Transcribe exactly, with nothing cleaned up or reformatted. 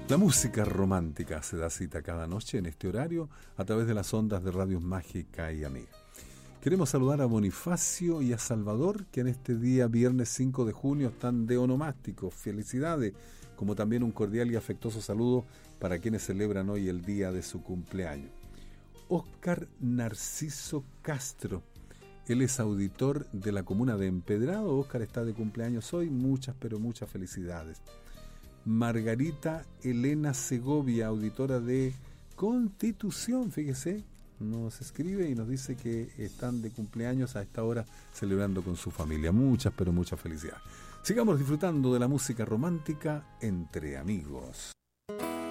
La música romántica se da cita cada noche en este horario a través de las ondas de Radio Mágica y Amiga. Queremos saludar a Bonifacio y a Salvador, que en este día, viernes cinco de junio, están de onomásticos. Felicidades, como también un cordial y afectuoso saludo para quienes celebran hoy el día de su cumpleaños. Óscar Narciso Castro, él es auditor de la comuna de Empedrado. Óscar está de cumpleaños hoy, muchas pero muchas felicidades. Margarita Elena Segovia, auditora de Constitución, fíjese, nos escribe y nos dice que están de cumpleaños a esta hora celebrando con su familia. Muchas, pero muchas felicidades. Sigamos disfrutando de la música romántica entre amigos.